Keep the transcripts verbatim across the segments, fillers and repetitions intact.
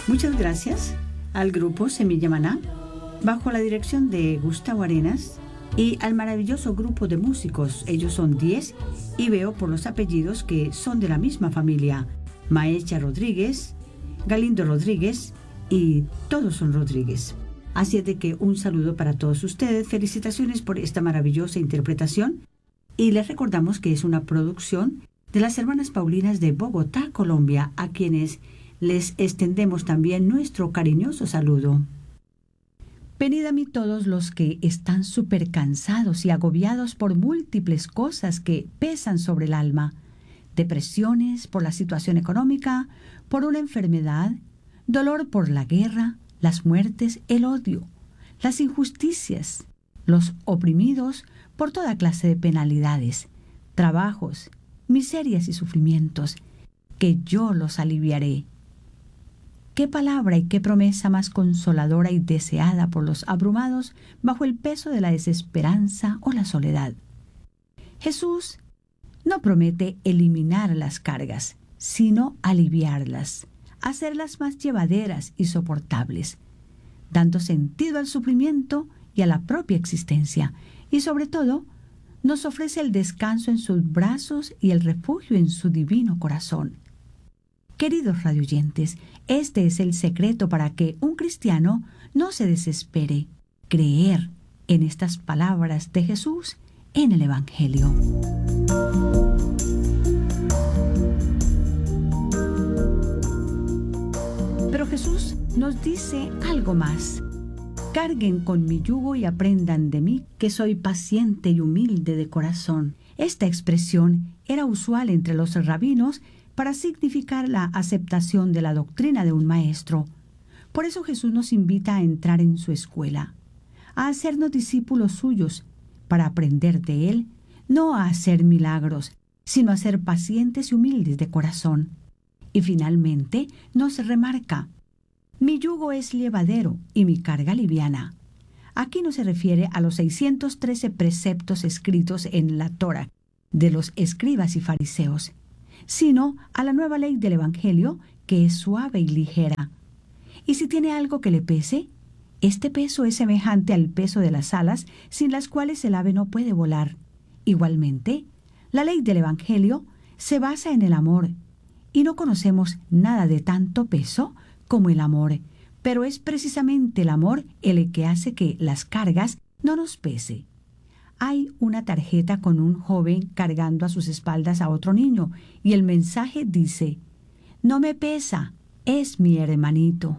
Muchas gracias al grupo Semilla Maná, bajo la dirección de Gustavo Arenas, y al maravilloso grupo de músicos. Ellos son diez y veo por los apellidos que son de la misma familia: Maecha Rodríguez, Galindo Rodríguez, y todos son Rodríguez. Así es de que un saludo para todos ustedes, felicitaciones por esta maravillosa interpretación, y les recordamos que es una producción de las hermanas Paulinas de Bogotá, Colombia, a quienes les extendemos también nuestro cariñoso saludo. Venid a mí todos los que están súper cansados y agobiados por múltiples cosas que pesan sobre el alma: depresiones por la situación económica, por una enfermedad, dolor por la guerra, las muertes, el odio, las injusticias, los oprimidos por toda clase de penalidades, trabajos, miserias y sufrimientos, que yo los aliviaré. Qué palabra y qué promesa más consoladora y deseada por los abrumados bajo el peso de la desesperanza o la soledad. Jesús no promete eliminar las cargas, sino aliviarlas, hacerlas más llevaderas y soportables, dando sentido al sufrimiento y a la propia existencia, y sobre todo, nos ofrece el descanso en sus brazos y el refugio en su divino corazón. Queridos radioyentes, este es el secreto para que un cristiano no se desespere: creer en estas palabras de Jesús en el Evangelio. Pero Jesús nos dice algo más: carguen con mi yugo y aprendan de mí, que soy paciente y humilde de corazón. Esta expresión era usual entre los rabinos para significar la aceptación de la doctrina de un maestro. Por eso Jesús nos invita a entrar en su escuela, a hacernos discípulos suyos, para aprender de él, no a hacer milagros, sino a ser pacientes y humildes de corazón. Y finalmente nos remarca: mi yugo es llevadero y mi carga liviana. Aquí no se refiere a los seiscientos trece preceptos escritos en la Torá de los escribas y fariseos, sino a la nueva ley del Evangelio, que es suave y ligera. Y si tiene algo que le pese, este peso es semejante al peso de las alas, sin las cuales el ave no puede volar. Igualmente, la ley del Evangelio se basa en el amor, y no conocemos nada de tanto peso como el amor, pero es precisamente el amor el que hace que las cargas no nos pese. Hay una tarjeta con un joven cargando a sus espaldas a otro niño, y el mensaje dice: no me pesa, es mi hermanito.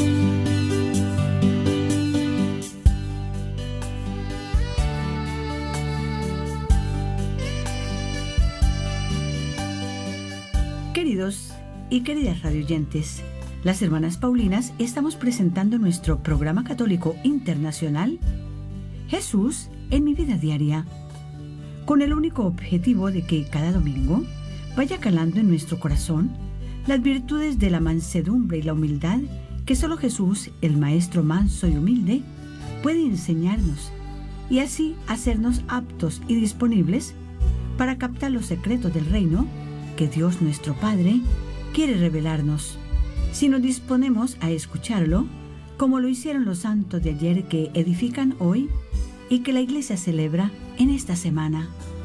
Queridos y queridas radioyentes, las hermanas Paulinas estamos presentando nuestro programa católico internacional Jesús en mi vida diaria, con el único objetivo de que cada domingo vaya calando en nuestro corazón las virtudes de la mansedumbre y la humildad que solo Jesús, el Maestro manso y humilde, puede enseñarnos, y así hacernos aptos y disponibles para captar los secretos del reino que Dios nuestro Padre quiere revelarnos, si nos disponemos a escucharlo, como lo hicieron los santos de ayer que edifican hoy y que la Iglesia celebra en esta semana.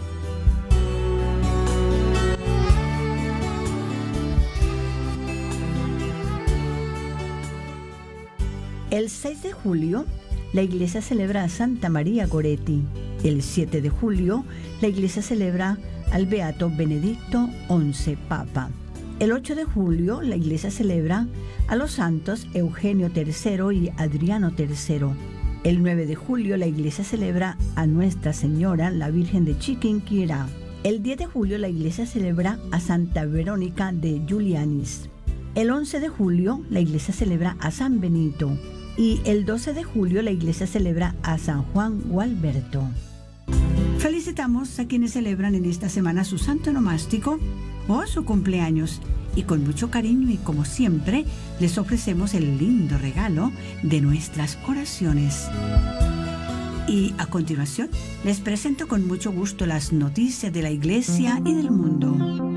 El seis de julio, la Iglesia celebra a Santa María Goretti. El siete de julio, la Iglesia celebra al Beato Benedicto once, Papa. El ocho de julio, la Iglesia celebra a los santos Eugenio tercero y Adriano tercero. El nueve de julio, la Iglesia celebra a Nuestra Señora, la Virgen de Chiquinquirá. El diez de julio, la Iglesia celebra a Santa Verónica de Giulianis. El once de julio, la Iglesia celebra a San Benito. Y el doce de julio, la Iglesia celebra a San Juan Gualberto. Felicitamos a quienes celebran en esta semana su santo nomástico o su cumpleaños, y con mucho cariño y como siempre les ofrecemos el lindo regalo de nuestras oraciones. Y a continuación les presento con mucho gusto las noticias de la Iglesia y del mundo.